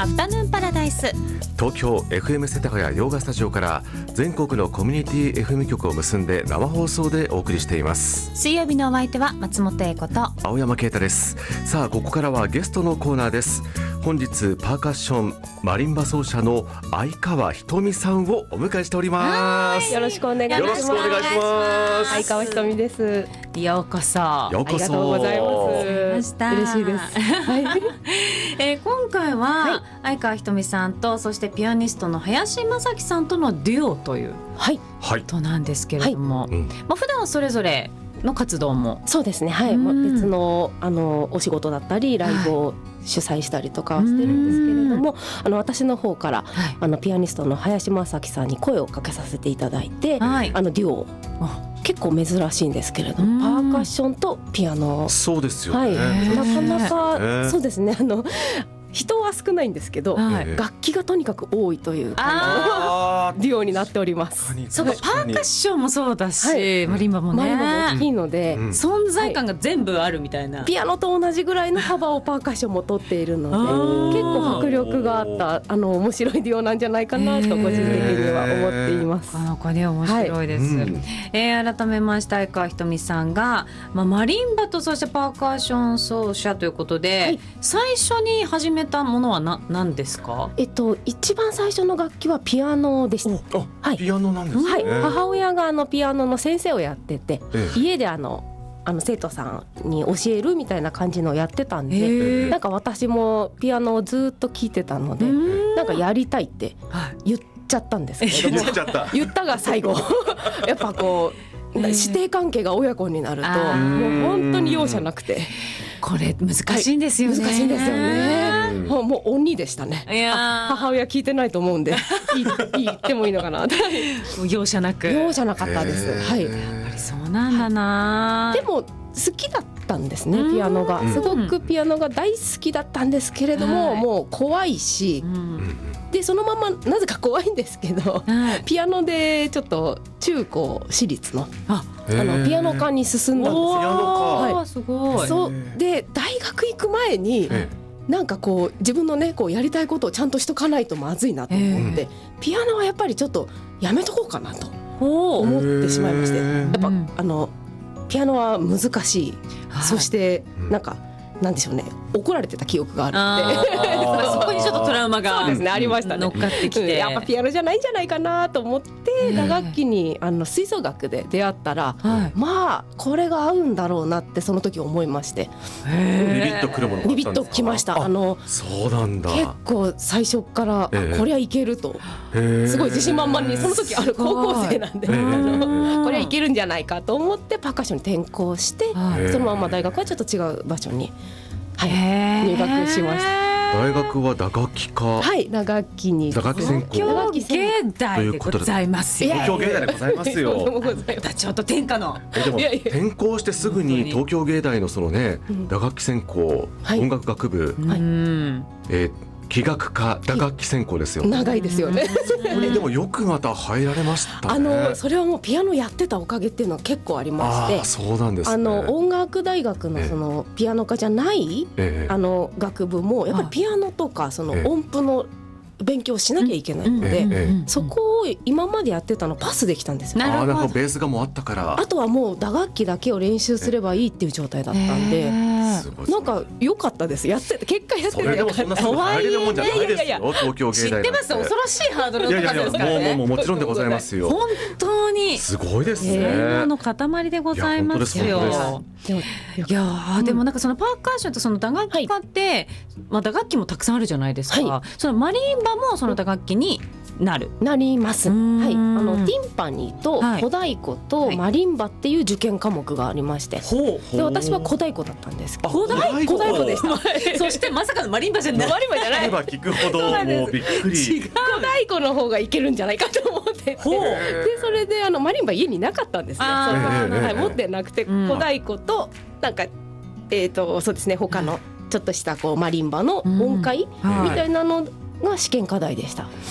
アフタヌーンパラダイス。 東京 FM 世田谷洋画スタジオから全国のコミュニティ FM 局を結んで生放送でお送りしています。 水曜日のお相手は松本英子と青山啓太です。さあここからはゲストのコーナーです。本日パーカッションマリンバ奏者の相川ひとみさんをお迎えしております。 よろしくお願いします。 よろしくお願いします。 相川ひとみです。 ようこそ。 ようこそ。 ありがとうございます。嬉しいです。はい。 今回は、相川ひとみさんとそしてピアニストの林正樹さんとのデュオということなんですけれども、普段はそれぞれの活動もそうですね、はい、別のお仕事だったりライブを主催したりとかしてるんですけれども、私の方から、ピアニストの林正樹さんに声をかけさせていただいて、デュオ結構珍しいんですけれども、パーカッションとピアノ、 そうですよね、 なかなか、そうですね、人は少ないんですけど、楽器がとにかく多いというデュオになっております。 そうか、パーカッションもそうだし、マリンバもね、 マリンバも大きいので、 存在感が全部あるみたいな、 ピアノと同じぐらいの幅をパーカッションも取っているので、結構迫力があった面白いデュオなんじゃないかなと個人的には思っています。 これ面白いです。改めまして相川ひとみさんが、マリンバとそしてパーカッション奏者ということで、最初に始めたものは何ですか？ 一番最初の楽器はピアノでした。 ピアノなんですね。 母親がピアノの先生をやってて、家で生徒さんに教えるみたいな感じのをやってたんで、なんか私もピアノをずっと聴いてたので、なんかやりたいって言っちゃったんですけども、言ったが最後やっぱこう師弟関係が親子になるともう本当に容赦なくて、 これ難しいんですよね。 難しいんですよね。もう鬼でしたね。母親聞いてないと思うんで言ってもいいのかな。 容赦なく。 容赦なかったです。はい。 そうなんだな。 でも好きだったんですね、ピアノが。すごくピアノが大好きだったんですけれども、もう怖いし、でそのままなぜか怖いんですけど、ピアノでちょっと中高私立のピアノ科に進んだんですよ。 すごい。 そうで大学行く前に、なんかこう自分のねこうやりたいことをちゃんとしとかないとまずいなと思って、ピアノはやっぱりちょっとやめとこうかなと思ってしまいまして、やっぱピアノは難しい、そしてなんでしょうね、怒られてた記憶があるので、 そこにちょっとトラウマがそうですね、ありましたね。 乗っかってきて、 やっぱピアノじゃないんじゃないかなと思って、打楽器に吹奏楽で出会ったら、まあこれが合うんだろうなってその時思いまして、 ビビッとくるものがあったんですか？ ビビッときました。 そうなんだ。 結構最初からこれはいけると、すごい自信満々に、その時高校生なんで、これはいけるんじゃないかと思ってパーカッションに転校して、そのまま大学はちょっと違う場所に入学しました。 大学は打楽器科。 はい、打楽器に。 打楽器専攻。 東京芸大でございますよ。 東京芸大でございますよ。 ちょっと天下の。 でも転校してすぐに東京芸大のそのね、打楽器専攻、音楽学部、器楽科打楽器専攻ですよ。 長いですよね。 これでもよくまた入られましたね。 それはもうピアノやってたおかげっていうのは結構ありまして、 そうなんですね。 音楽大学のそのピアノ科じゃない学部もやっぱりピアノとかその音符の勉強しなきゃいけないので、そこを今までやってたのパスできたんですよ。 なんかベースがもうあったから、 あとはもう打楽器だけを練習すればいいっていう状態だったんで、なんか良かったです。やってて結果やっててよかった。 それでもそんな入れるもんじゃないですよ、東京芸大。 知ってます。恐ろしいハードルの高さですからね。 もちろんでございますよ。 本当にすごいですね。 才能の塊でございますよ。いやでもなんかそのパーカッションとその打楽器科って、打楽器もたくさんあるじゃないですか。そのマリンバもその打楽器になります。はい、ティンパニーと小太鼓とマリンバっていう受験科目がありまして、で私は小太鼓だったんですけど、小太鼓でした。そしてまさかのマリンバじゃない。マリンバじゃない。 聞くほどもうびっくり。 小太鼓の方がいけるんじゃないかと思ってて、でそれでマリンバ家になかったんですね。持ってなくて、小太鼓となんかそうですね、他のちょっとしたこうマリンバの音階みたいなのが試験課題でした。